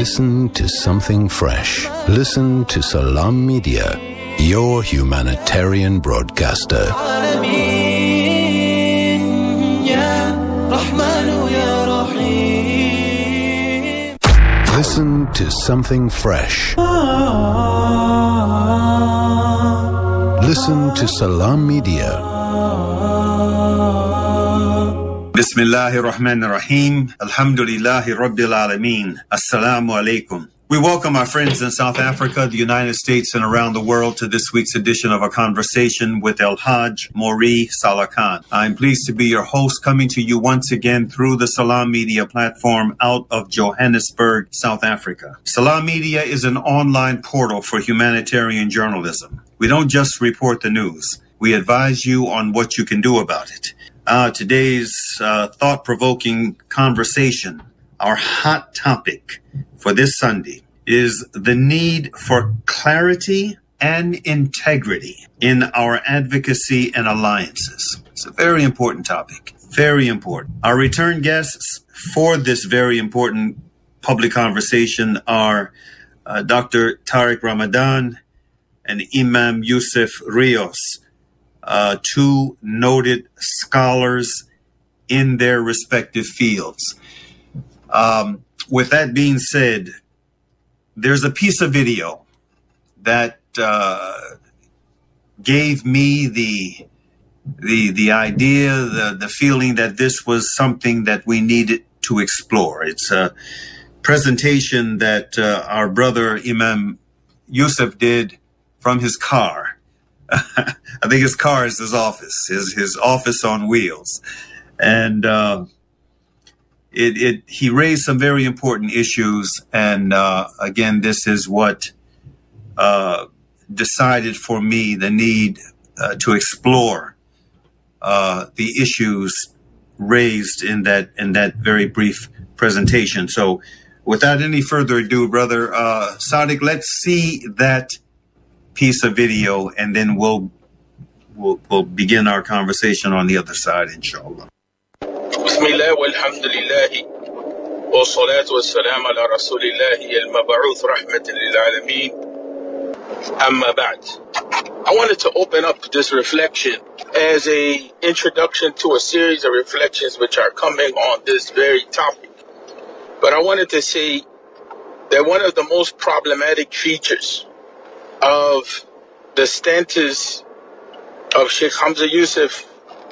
Listen to something fresh. Listen to Salam Media, your humanitarian broadcaster. Listen to something fresh. Listen to Salam Media. Bismillahir Rahmanir Rahim. Alhamdulillahi Rabbil Alameen. Assalamu alaikum. We welcome our friends in South Africa, the United States, and around the world to this week's edition of A Conversation with El-Hajj Maury Salah Khan. I'm pleased to be your host, coming to you once again through the Salam Media platform out of Johannesburg, South Africa. Salam Media is an online portal for humanitarian journalism. We don't just report the news. We advise you on what you can do about it. Today's thought-provoking conversation, our hot topic for this Sunday, is the need for clarity and integrity in our advocacy and alliances. It's a very important topic, very important. Our return guests for this very important public conversation are Dr. Tariq Ramadan and Imam Yusuf Rios, two noted scholars in their respective fields. With that being said, there's a piece of video that gave me the idea, the feeling that this was something that we needed to explore. It's a presentation that our brother Imam Yusuf did from his car. I think his car is his office, his office on wheels. And he raised some very important issues. And again, this is what decided for me the need to explore the issues raised in that very brief presentation. So without any further ado, Brother Sadiq, let's see that piece of video, and then we'll begin our conversation on the other side, inshallah. Bismillah walhamdulillah wa salatu wa salam ala rasulillah al-mab'uth rahmatan lil alameen. Amma ba'd. I wanted to open up this reflection as a introduction to a series of reflections which are coming on this very topic. But I wanted to say that one of the most problematic features of the stances of Sheikh Hamza Yusuf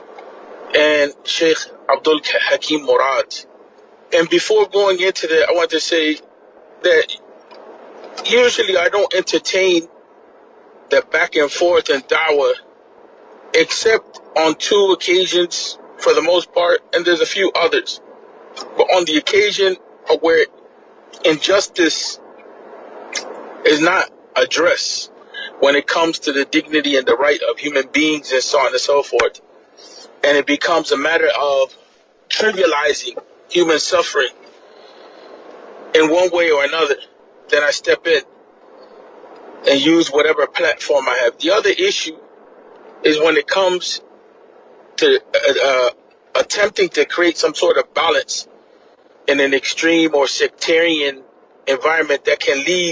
and Sheikh Abdul Hakim Murad. And before going into that, I want to say that usually I don't entertain the back and forth and da'wah except on two occasions for the most part, and there's a few others. But on the occasion of where injustice is not addressed when it comes to the dignity and the right of human beings and so on and so forth, and it becomes a matter of trivializing human suffering in one way or another, then I step in and use whatever platform I have. The other issue is when it comes to attempting to create some sort of balance in an extreme or sectarian environment that can lead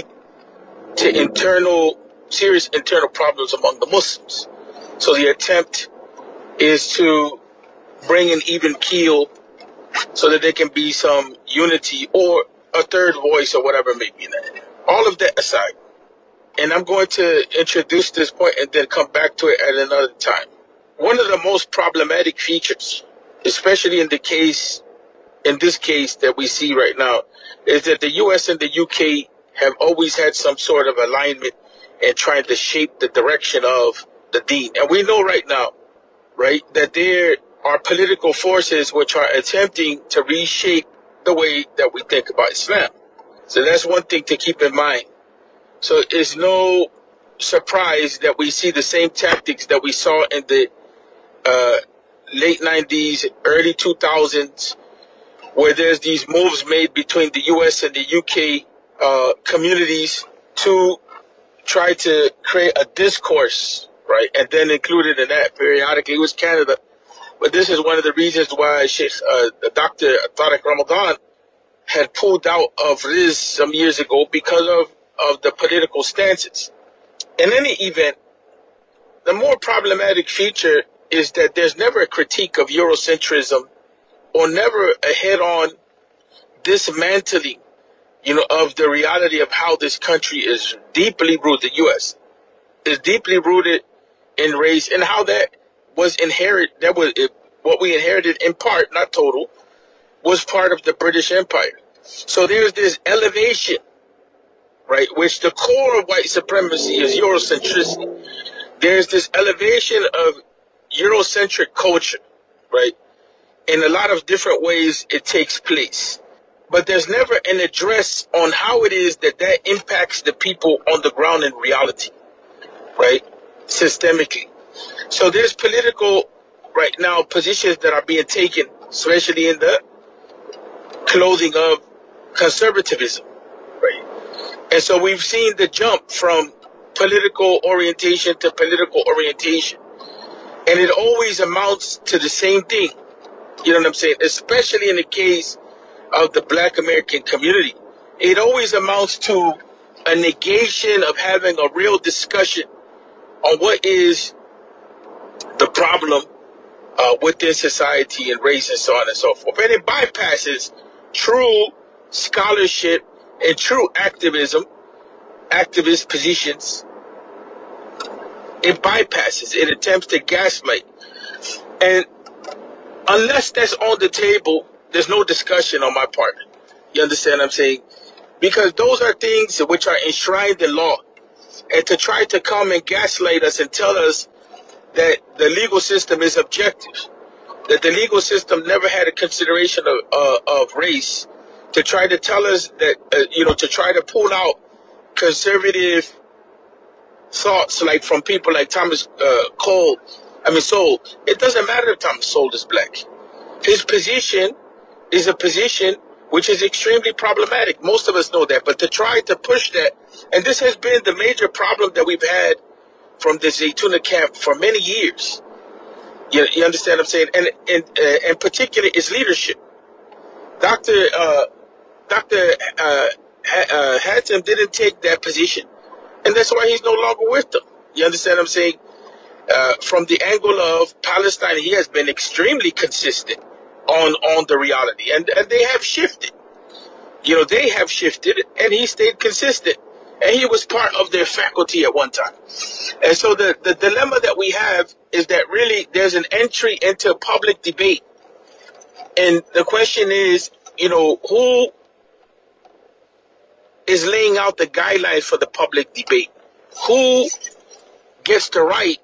to serious internal problems among the Muslims. So the attempt is to bring an even keel so that there can be some unity or a third voice or whatever may be there. All of that aside, and I'm going to introduce this point and then come back to it at another time. One of the most problematic features, especially in this case that we see right now, is that the US and the UK have always had some sort of alignment in trying to shape the direction of the deen. And we know right now, right, that there are political forces which are attempting to reshape the way that we think about Islam. So that's one thing to keep in mind. So it's no surprise that we see the same tactics that we saw in the late 90s, early 2000s, where there's these moves made between the US and the UK communities to try to create a discourse, right? And then included in that periodically was Canada. But this is one of the reasons why Dr. Tariq Ramadan had pulled out of Riz some years ago because of the political stances. In any event, the more problematic feature is that there's never a critique of Eurocentrism or never a head-on dismantling, of the reality of how this country is deeply rooted, the U.S. is deeply rooted in race, and how that was what we inherited in part, not total, was part of the British Empire. So there's this elevation, right, which the core of white supremacy is Eurocentricity. There's this elevation of Eurocentric culture, right? In a lot of different ways it takes place. But there's never an address on how it is that impacts the people on the ground in reality, right? Systemically. So there's political, right now, positions that are being taken, especially in the clothing of conservatism, right? And so we've seen the jump from political orientation to political orientation. And it always amounts to the same thing. You know what I'm saying? Especially in the case of the Black American community. It always amounts to a negation of having a real discussion on what is the problem within society and race and so on and so forth. And it bypasses true scholarship and true activist positions. It bypasses. It attempts to gaslight. And unless that's on the table, there's no discussion on my part. You understand what I'm saying? Because those are things which are enshrined in law. And to try to come and gaslight us and tell us that the legal system is objective, that the legal system never had a consideration of race, to try to tell us that, to try to pull out conservative thoughts like from people like Thomas Sowell. It doesn't matter if Thomas Sowell is black. His position is a position which is extremely problematic. Most of us know that. But to try to push that, and this has been the major problem that we've had from the Zaytuna camp for many years. You understand what I'm saying? And in particular, its leadership. Dr. Hatem didn't take that position. And that's why he's no longer with them. You understand what I'm saying? From the angle of Palestine, he has been extremely consistent on the reality. And they have shifted. They have shifted, and he stayed consistent. And he was part of their faculty at one time. And so the dilemma that we have is that really there's an entry into public debate. And the question is, who is laying out the guidelines for the public debate? Who gets the right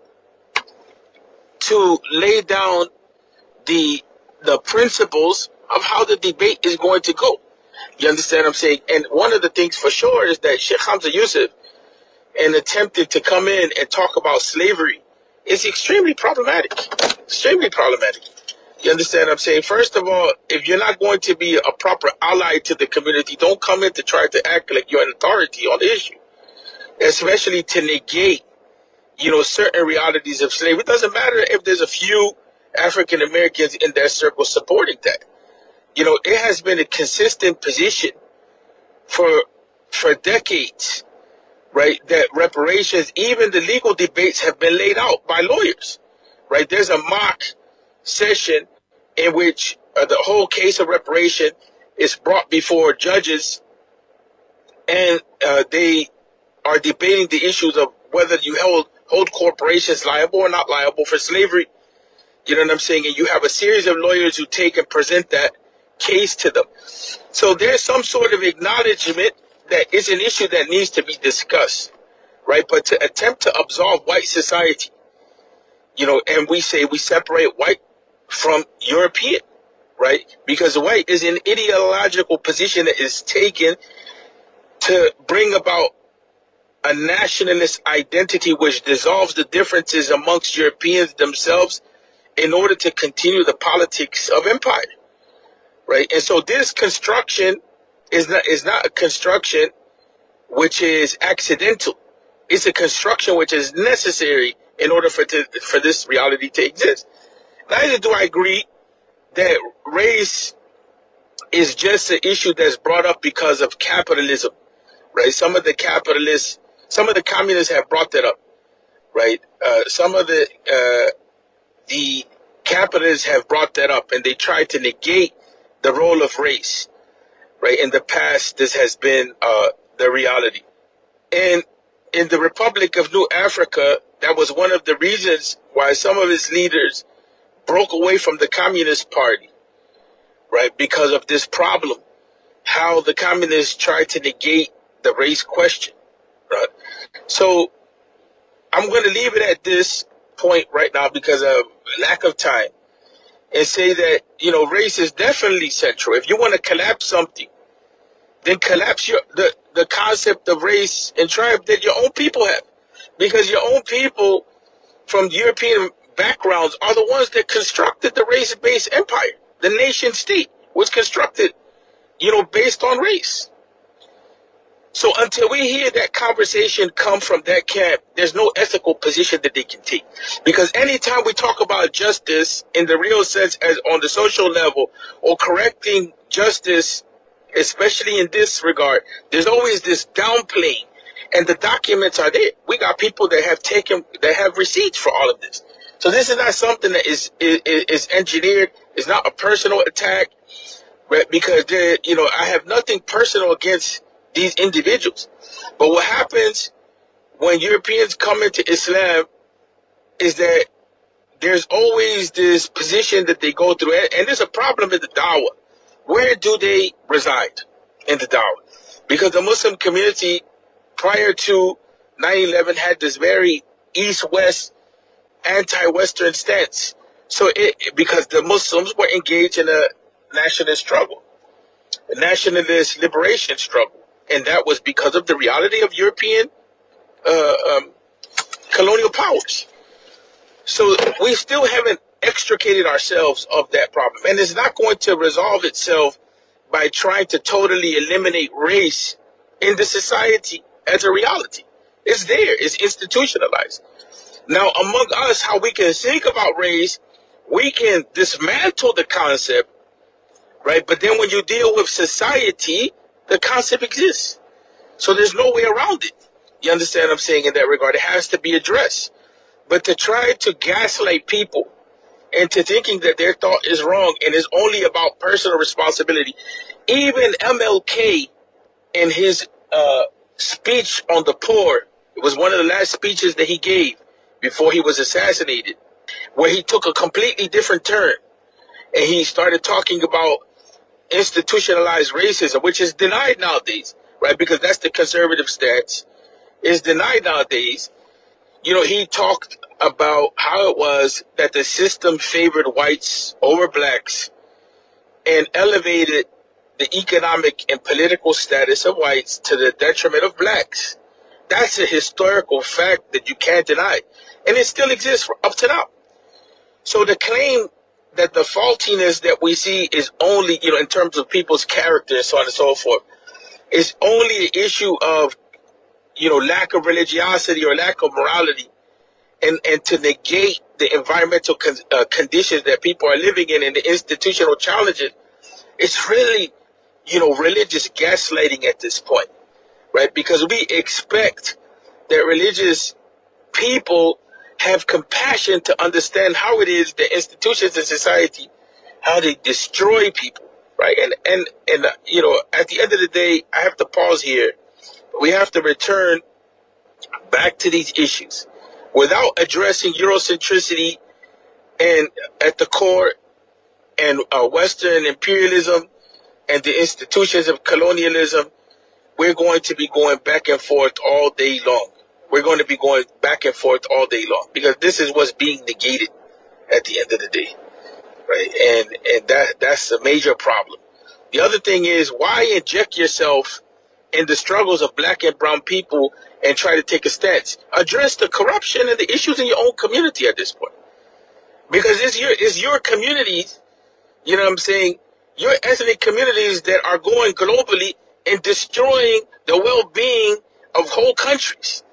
to lay down the principles of how the debate is going to go? You understand what I'm saying? And one of the things for sure is that Sheikh Hamza Yusuf, in attempting to come in and talk about slavery, is extremely problematic. Extremely problematic. You understand what I'm saying? First of all, if you're not going to be a proper ally to the community, don't come in to try to act like you're an authority on the issue. Especially to negate, certain realities of slavery. It doesn't matter if there's a few African Americans in their circle supporting that. It has been a consistent position for decades, right? That reparations, even the legal debates, have been laid out by lawyers, right? There's a mock session in which the whole case of reparation is brought before judges, and they are debating the issues of whether you hold corporations liable or not liable for slavery. You know what I'm saying? And you have a series of lawyers who take and present that case to them. So there's some sort of acknowledgement that it's an issue that needs to be discussed, right? But to attempt to absolve white society, and we say we separate white from European, right? Because white is an ideological position that is taken to bring about a nationalist identity which dissolves the differences amongst Europeans themselves in order to continue the politics of empire, right? And so this construction is not a construction which is accidental. It's a construction which is necessary in order for this reality to exist. Neither do I agree that race is just an issue that's brought up because of capitalism, right? Some of the communists have brought that up, right? Some of the capitalists have brought that up, and they try to negate the role of race, right? In the past, this has been the reality. And in the Republic of New Africa, that was one of the reasons why some of its leaders broke away from the Communist Party, right? Because of this problem, how the communists tried to negate the race question, right? So I'm going to leave it at this point right now because of lack of time, and say that, you know, race is definitely central. If you want to collapse something, then collapse the concept of race and tribe that your own people have. Because your own people from European backgrounds are the ones that constructed the race-based empire. The nation state was constructed, you know, based on race. So until we hear that conversation come from that camp, there's no ethical position that they can take. Because anytime we talk about justice in the real sense as on the social level or correcting justice, especially in this regard, there's always this downplaying, and the documents are there. We got people that have receipts for all of this. So this is not something that is engineered. It's not a personal attack, right? Because you know, I have nothing personal against these individuals. But what happens when Europeans come into Islam is that there's always this position that they go through, and there's a problem in the Dawah. Where do they reside in the Dawah? Because the Muslim community prior to 9/11 had this very East-West, anti-Western stance. So because the Muslims were engaged in a nationalist struggle, a nationalist liberation struggle. And that was because of the reality of European colonial powers. So we still haven't extricated ourselves of that problem. And it's not going to resolve itself by trying to totally eliminate race in the society as a reality. It's there. It's institutionalized. Now, among us, how we can think about race, we can dismantle the concept, right? But then when you deal with society, the concept exists. So there's no way around it. You understand what I'm saying in that regard? It has to be addressed. But to try to gaslight people into thinking that their thought is wrong and is only about personal responsibility. Even MLK in his speech on the poor, it was one of the last speeches that he gave before he was assassinated, where he took a completely different turn. And he started talking about institutionalized racism, which is denied nowadays, right? Because that's the conservative stance. It's denied nowadays. You know, he talked about how it was that the system favored whites over blacks and elevated the economic and political status of whites to the detriment of blacks. That's a historical fact that you can't deny. And it still exists up to now. So the claim that the faultiness that we see is only, you know, in terms of people's character and so on and so forth, is only an issue of, you know, lack of religiosity or lack of morality, and to negate the environmental conditions that people are living in and the institutional challenges, it's really, you know, religious gaslighting at this point, right? Because we expect that religious people have compassion to understand how it is that institutions in society, how they destroy people, right? And you know, at the end of the day, I have to pause here. We have to return back to these issues without addressing Eurocentricity and at the core, and Western imperialism and the institutions of colonialism. We're going to be going back and forth all day long. We're going to be going back and forth all day long because this is what's being negated at the end of the day, right? And that's a major problem. The other thing is, why inject yourself in the struggles of black and brown people and try to take a stance? Address the corruption and the issues in your own community at this point, because it's your communities, you know what I'm saying, your ethnic communities that are going globally and destroying the well-being of whole countries.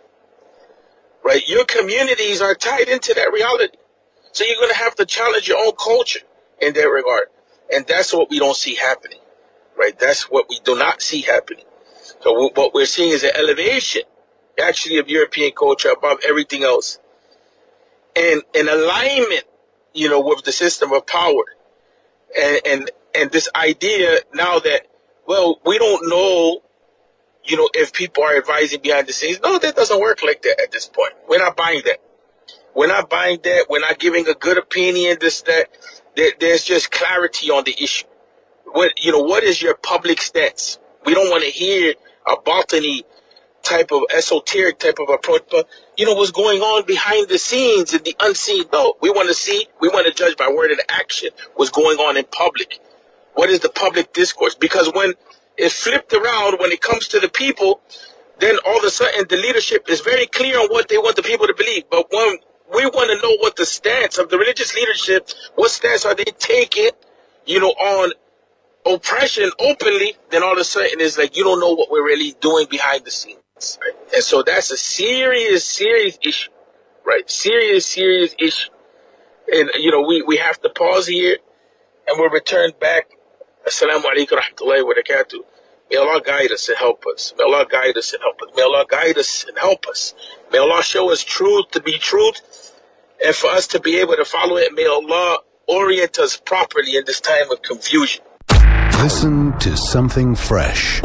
Right? Your communities are tied into that reality. So you're going to have to challenge your own culture in that regard. And that's what we don't see happening. right? That's what we do not see happening. So what we're seeing is an elevation, actually, of European culture above everything else, and an alignment, with the system of power, and this idea now that, well, we don't know, if people are advising behind the scenes. No, that doesn't work like that at this point. We're not buying that. We're not buying that. We're not giving a good opinion. There's just clarity on the issue. What is your public stance? We don't want to hear a botany type of esoteric type of approach, but what's going on behind the scenes and the unseen. No, we want to judge by word and action what's going on in public. What is the public discourse? Because when it's flipped around, when it comes to the people, then all of a sudden the leadership is very clear on what they want the people to believe. But when we want to know what the stance of the religious leadership, what stance are they taking, on oppression openly, then all of a sudden it's like you don't know what we're really doing behind the scenes. Right? And so that's a serious issue, right? Serious issue. And, we have to pause here and we'll return back. Assalamu alaikum wa rahmatullahi wa barakatuh. May Allah guide us and help us. May Allah guide us and help us. May Allah guide us and help us. May Allah show us truth to be truth and for us to be able to follow it. May Allah orient us properly in this time of confusion. Listen to something fresh.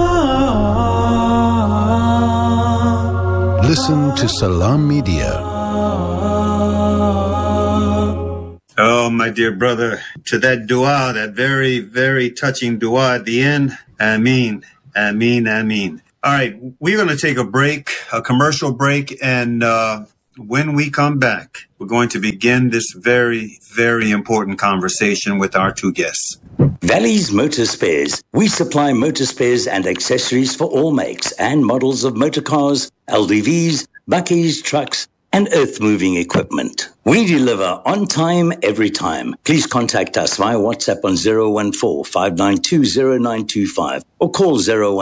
Listen to Salam Media. Oh, my dear brother, to that dua, that very, very touching dua at the end. Ameen, ameen, ameen. All right, we're going to take a break, a commercial break, and when we come back, we're going to begin this very, very important conversation with our two guests. Valley's Motor Spares. We supply motor spares and accessories for all makes and models of motor cars, LDVs, bakkies, trucks, and earth-moving equipment. We deliver on time, every time. Please contact us via WhatsApp on 014-592-0925 or call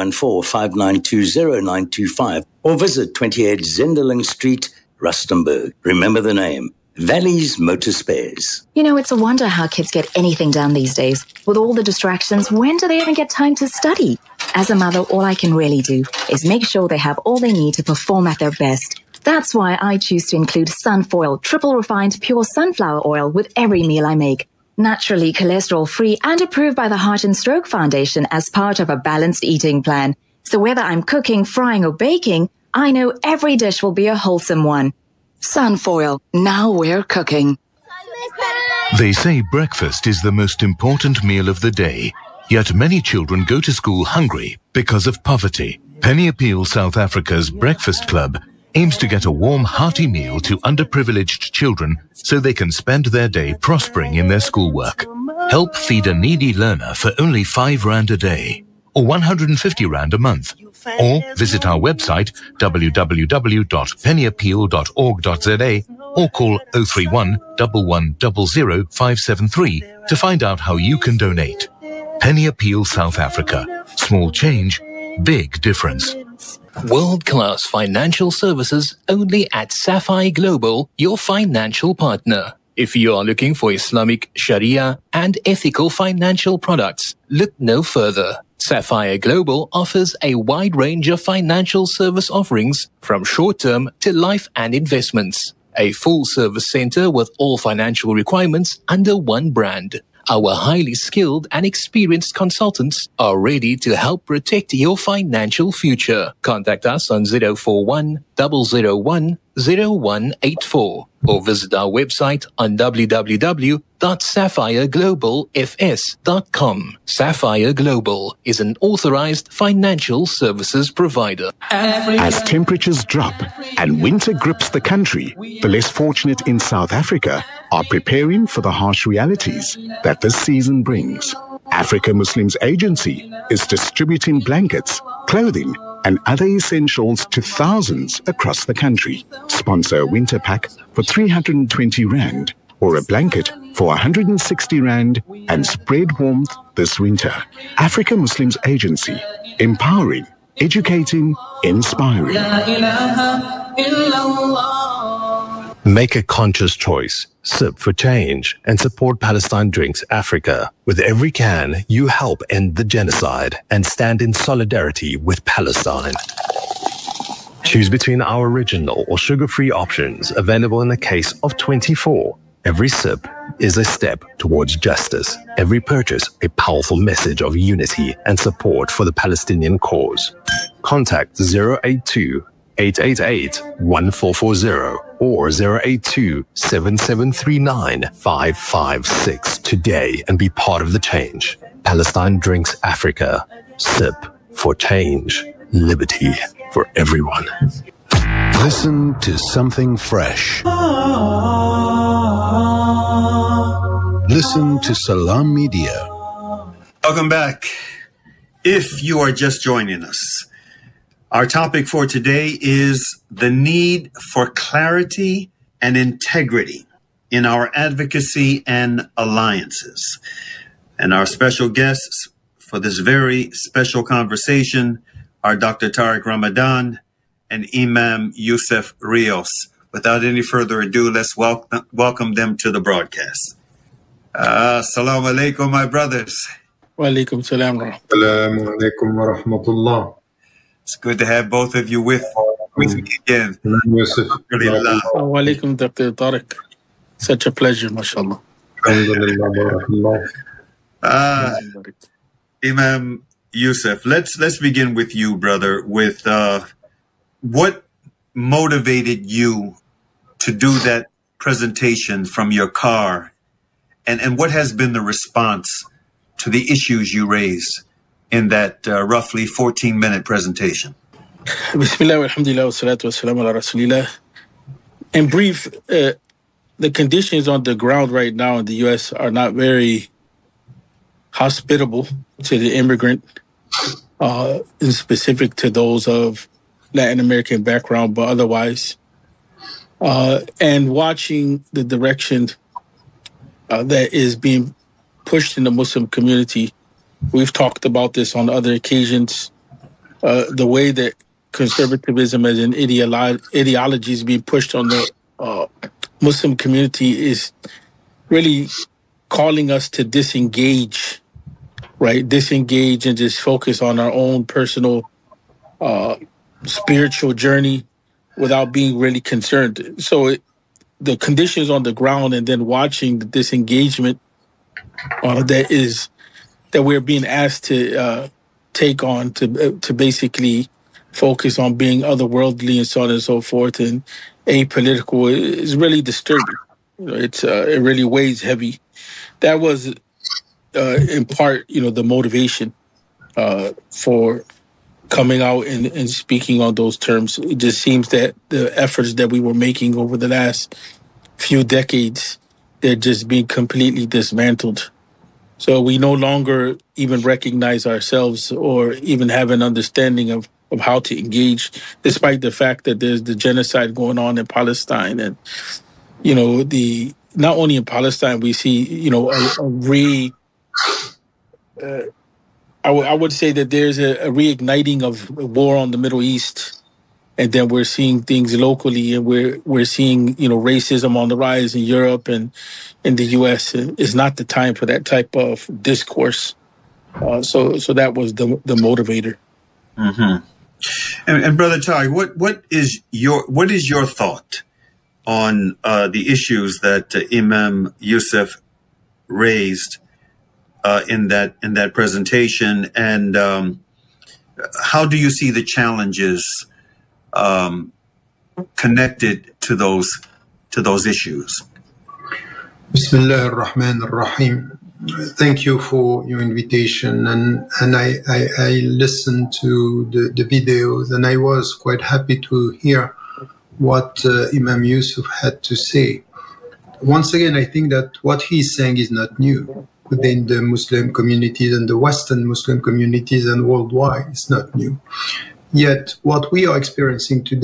014-592-0925 or visit 28 Zenderling Street, Rustenburg. Remember the name, Valley's Motor Spares. It's a wonder how kids get anything done these days. With all the distractions, when do they even get time to study? As a mother, all I can really do is make sure they have all they need to perform at their best. That's why I choose to include Sunfoil, triple refined pure sunflower oil with every meal I make. Naturally cholesterol-free and approved by the Heart and Stroke Foundation as part of a balanced eating plan. So whether I'm cooking, frying, or baking, I know every dish will be a wholesome one. Sunfoil, now we're cooking. They say breakfast is the most important meal of the day, yet many children go to school hungry because of poverty. Penny Appeal South Africa's Breakfast Club aims to get a warm, hearty meal to underprivileged children so they can spend their day prospering in their schoolwork. Help feed a needy learner for only 5 Rand a day or 150 Rand a month. Or visit our website www.pennyappeal.org.za or call 031 1100 573 to find out how you can donate. Penny Appeal South Africa. Small change, big difference. World-class financial services only at Sapphire Global, your financial partner. If you are looking for Islamic, Sharia, and ethical financial products, look no further. Sapphire Global offers a wide range of financial service offerings from short-term to life and investments. A full-service center with all financial requirements under one brand. Our highly skilled and experienced consultants are ready to help protect your financial future. Contact us on 041 001 0184 or visit our website on www.sapphireglobalfs.com. Sapphire Global is an authorized financial services provider. As temperatures drop and winter grips the country, the less fortunate in South Africa are preparing for the harsh realities that this season brings. Africa Muslims Agency is distributing blankets, clothing, and other essentials to thousands across the country. Sponsor a winter pack for 320 Rand or a blanket for 160 Rand and spread warmth this winter. Africa Muslims Agency, empowering, educating, inspiring. Make a conscious choice. Sip for change and support Palestine Drinks Africa. With every can, you help end the genocide and stand in solidarity with Palestine. Choose between our original or sugar-free options available in a case of 24. Every sip is a step towards justice. Every purchase, a powerful message of unity and support for the Palestinian cause. Contact 082-888-1440 or 082-7739-556 today and be part of the change. Palestine Drinks Africa. Sip for change. Liberty for everyone. Listen to something fresh. Listen to Salam Media. Welcome back. If you are just joining us, our topic for today is the need for clarity and integrity in our advocacy and alliances. And our special guests for this very special conversation are Dr. Tariq Ramadan and Imam Yusuf Rios. Without any further ado, let's welcome them to the broadcast. Assalamu alaikum, my brothers. Wa alaikum salam. Assalamu alaikum wa rahmatullah. It's good to have both of you with me again. Yusuf. Wa alaikum, Dr. Tariq. Such a pleasure, mashallah. Imam Yusuf, let's begin with you, brother, with what motivated you to do that presentation from your car, and what has been the response to the issues you raised in that roughly 14-minute presentation? Bismillah, alhamdulillah, wa salatu wa salam ala rasulillah. In brief, the conditions on the ground right now in the U.S. are not very hospitable to the immigrant, in specific to those of Latin American background, but otherwise. And watching the direction that is being pushed in the Muslim community, we've talked about this on other occasions, the way that conservatism as an ideology is being pushed on the Muslim community is really calling us to disengage, right? Disengage and just focus on our own personal spiritual journey without being really concerned. So the conditions on the ground and then watching the disengagement that we're being asked to take on to basically focus on being otherworldly and so on and so forth and apolitical is really disturbing. You know, it really weighs heavy. That was in part, the motivation for coming out and speaking on those terms. It just seems that the efforts that we were making over the last few decades, they're just being completely dismantled. So we no longer even recognize ourselves or even have an understanding of how to engage, despite the fact that there's the genocide going on in Palestine. And, not only in Palestine, we see, I would say that there's a reigniting of war on the Middle East. And then we're seeing things locally, and we're seeing, racism on the rise in Europe and in the U.S. It's not the time for that type of discourse. So that was the motivator. Mm-hmm. And Brother Tariq, what is your thought on the issues that Imam Yusuf raised in that presentation, and how do you see the challenges connected to those issues? Bismillah ar-Rahman ar-Rahim. Thank you for your invitation, and I listened to the videos, and I was quite happy to hear what Imam Yusuf had to say. Once again, I think that what he's saying is not new within the Muslim communities and the Western Muslim communities and worldwide. It's not new. Yet what we are experiencing today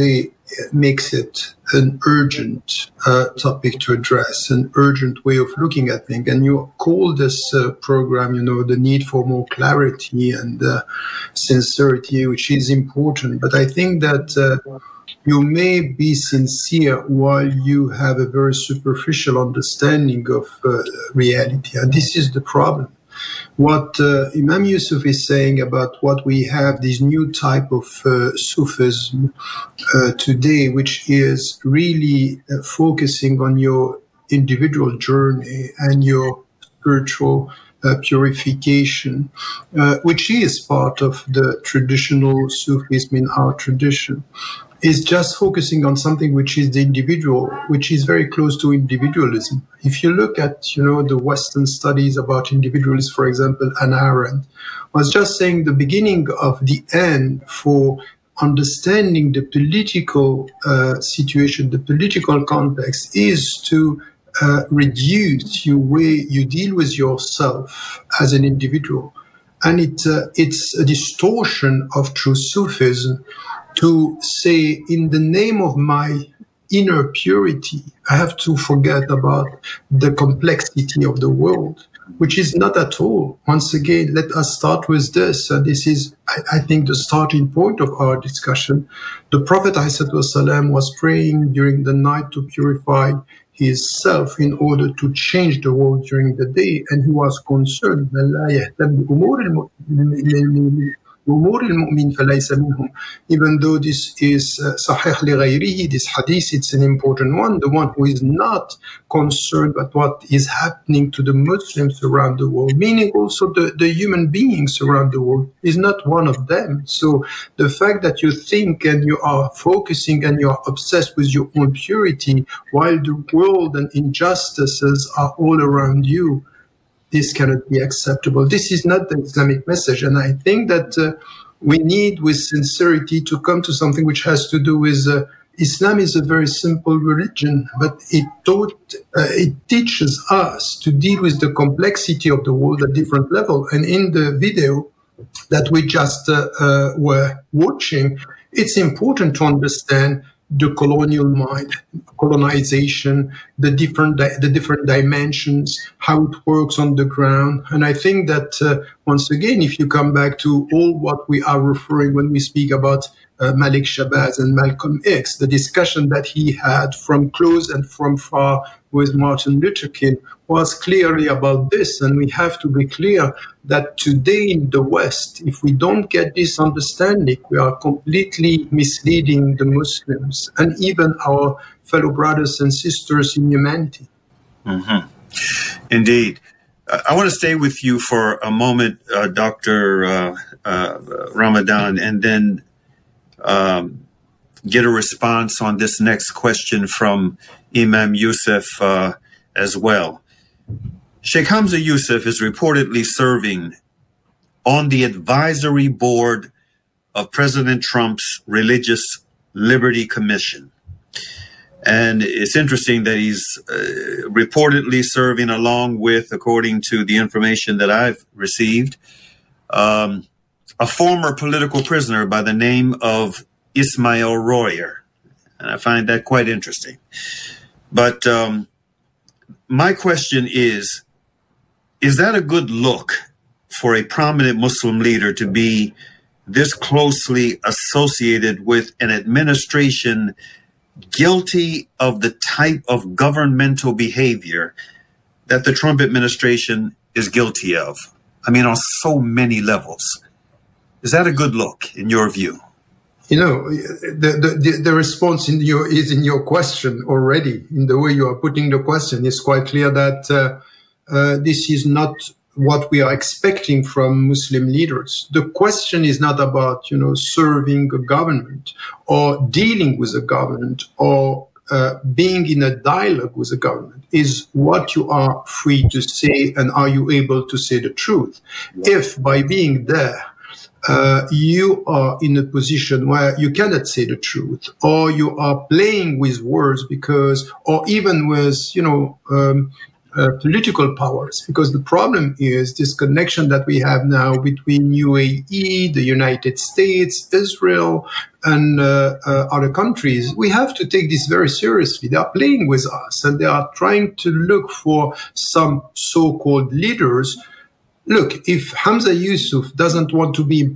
makes it an urgent topic to address, an urgent way of looking at things. And you call this program, the need for more clarity and sincerity, which is important. But I think that you may be sincere while you have a very superficial understanding of reality. And this is the problem. What Imam Yusuf is saying about what we have, this new type of Sufism today, which is really focusing on your individual journey and your spiritual purification, which is part of the traditional Sufism in our tradition, is just focusing on something which is the individual, which is very close to individualism. If you look at, the Western studies about individualism, for example, Hannah Arendt was just saying the beginning of the end for understanding the political situation, the political context, is to reduce your way you deal with yourself as an individual. And it's a distortion of true Sufism to say, in the name of my inner purity, I have to forget about the complexity of the world, which is not at all. Once again, let us start with this. And this is, I think, the starting point of our discussion. The Prophet ﷺ was praying during the night to purify his self in order to change the world during the day. And he was concerned, even though this is sahih li ghayrihi, this hadith, it's an important one. The one who is not concerned about what is happening to the Muslims around the world, meaning also the human beings around the world, is not one of them. So the fact that you think and you are focusing and you are obsessed with your own purity while the world and injustices are all around you, this cannot be acceptable. This is not the Islamic message. And I think that we need, with sincerity, to come to something which has to do with Islam is a very simple religion, but it teaches us to deal with the complexity of the world at different levels. And in the video that we just were watching, it's important to understand the colonial mind, colonization, the different dimensions, how it works on the ground. And I think that, once again, if you come back to all what we are referring when we speak about Malik Shabazz and Malcolm X, the discussion that he had from close and from far with Martin Luther King was clearly about this. And we have to be clear that today in the West, if we don't get this understanding, we are completely misleading the Muslims and even our fellow brothers and sisters in humanity. Mm-hmm. Indeed. I want to stay with you for a moment, Dr. Ramadan, and then get a response on this next question from Imam Yusuf as well. Sheikh Hamza Yusuf is reportedly serving on the advisory board of President Trump's Religious Liberty Commission. And it's interesting that he's reportedly serving along with, according to the information that I've received, a former political prisoner by the name of Ismail Royer. And I find that quite interesting. But my question is that a good look for a prominent Muslim leader to be this closely associated with an administration guilty of the type of governmental behavior that the Trump administration is guilty of? I mean, on so many levels. Is that a good look in your view? The response is in your question already. In the way you are putting the question, it's quite clear that this is not what we are expecting from Muslim leaders. The question is not about, serving a government or dealing with a government or being in a dialogue with a government. Is what you are free to say, and are you able to say the truth? If by being there, you are in a position where you cannot say the truth, or you are playing with words or even with, political powers, because the problem is this connection that we have now between UAE, the United States, Israel, and other countries. We have to take this very seriously. They are playing with us, and they are trying to look for some so-called leaders. Look, if Hamza Yusuf doesn't want to be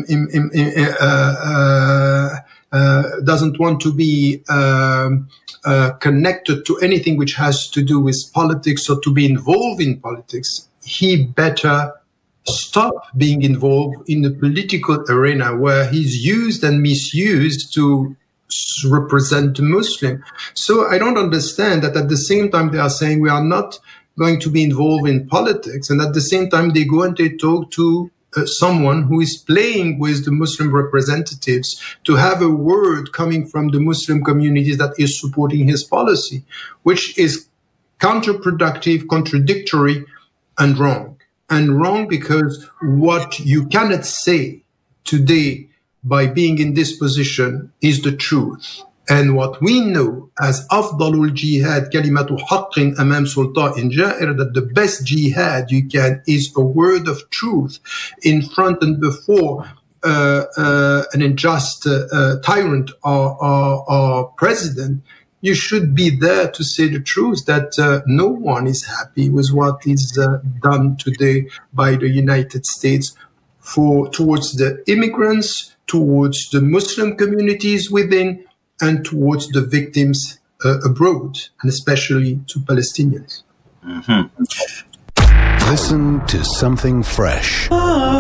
connected to anything which has to do with politics or to be involved in politics, he better stop being involved in the political arena where he's used and misused to represent the Muslim. So I don't understand that at the same time they are saying we are not going to be involved in politics, and at the same time they go and they talk to someone who is playing with the Muslim representatives to have a word coming from the Muslim communities that is supporting his policy, which is counterproductive, contradictory, and wrong. And wrong because what you cannot say today by being in this position is the truth. And what we know as Afdalul Jihad, Kalimatu Haqqin Amam Sultan Ja'ir, that the best jihad you can is a word of truth in front and before an unjust tyrant or president. You should be there to say the truth that no one is happy with what is done today by the United States towards the immigrants, towards the Muslim communities within, and towards the victims abroad, and especially to Palestinians. Mm-hmm. Listen to something fresh.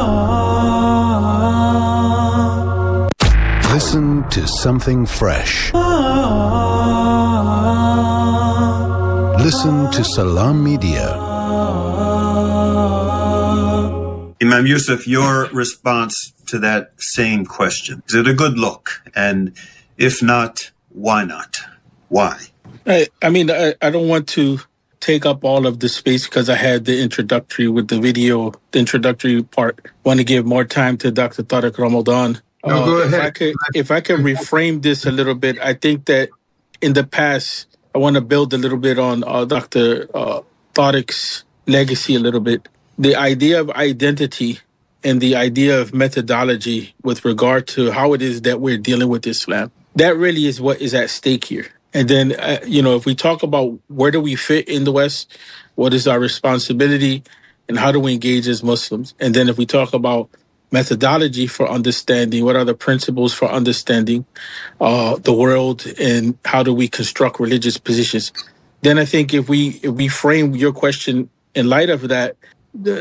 Listen to something fresh. Listen to Salam Media. Imam Yusuf, your response to that same question. Is it a good look? And if not, why not? Why? I mean, I don't want to take up all of the space because I had the introductory with the video, the introductory part. I want to give more time to Dr. Tariq Ramadan. No, go ahead. If I can reframe this a little bit, I think that in the past, I want to build a little bit on Dr. Tariq's legacy a little bit. The idea of identity and the idea of methodology with regard to how it is that we're dealing with Islam. That really is what is at stake here. And then, if we talk about where do we fit in the West, what is our responsibility, and how do we engage as Muslims? And then if we talk about methodology for understanding, what are the principles for understanding the world, and how do we construct religious positions? Then I think if we frame your question in light of that,